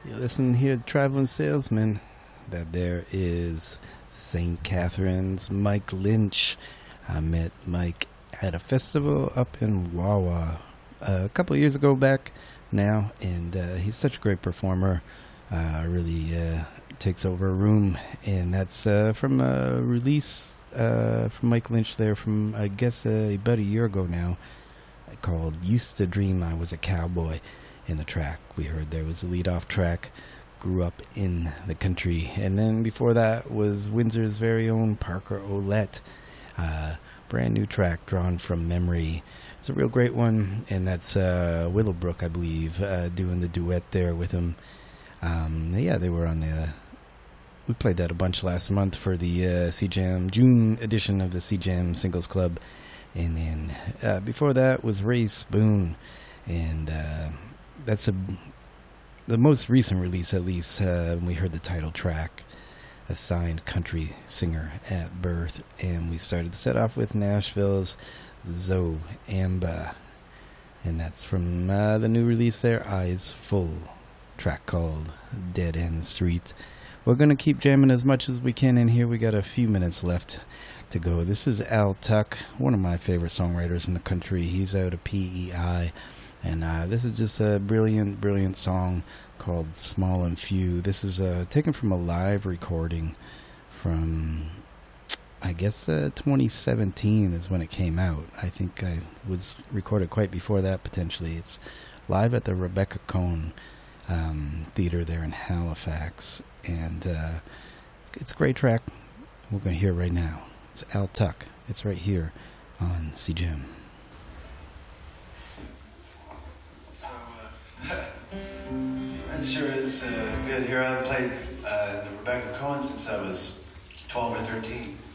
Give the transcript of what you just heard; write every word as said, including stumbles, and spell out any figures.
You listen here, Traveling Salesman. That there is Saint Catherine's Mike Lynch. I met Mike at a festival up in Wawa uh, a couple of years ago back now, and uh, he's such a great performer. Uh, really uh, takes over a room, and that's uh, from a release uh, from Mike Lynch there from, I guess, uh, about a year ago now, called Used to Dream I Was a Cowboy. In the track we heard there was a lead-off track, Grew Up in the Country, and then before that was Windsor's very own Parker Ouellette, uh, brand new track drawn from memory. It's a real great one, and that's uh, Willowbrook, I believe, uh, doing the duet there with him. Um, yeah, they were on the, we played that a bunch last month for the uh, C-Jam June edition of the C-Jam Singles Club, and then uh, before that was Ray Spoon, and uh, that's a the most recent release, at least. Uh, we heard the title track, a signed country singer at birth, and we started to set off with Nashville's Zoe Amba, and that's from uh, the new release there, Eyes Full, track called Dead End Street. We're gonna keep jamming as much as we can in here. We got a few minutes left to go. This is Al Tuck, one of my favorite songwriters in the country. He's out of P E I. And uh, this is just a brilliant, brilliant song called Small and Few. This is uh, taken from a live recording from, I guess, uh, twenty seventeen is when it came out. I think I was recorded quite before that, potentially. It's live at the Rebecca Cohn um, Theater there in Halifax. And uh, it's a great track. We're going to hear it right now. It's Al Tuck. It's right here on C-Jam. It sure is uh, good. Here I've played uh, the Rebecca Cohen since I was twelve or thirteen.